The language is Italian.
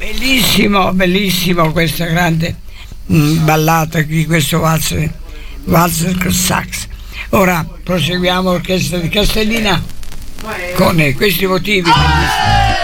Bellissimo, bellissimo questa grande ballata di questo valzer con sax. Ora proseguiamo l'orchestra di Castellina con questi motivi bellissimi.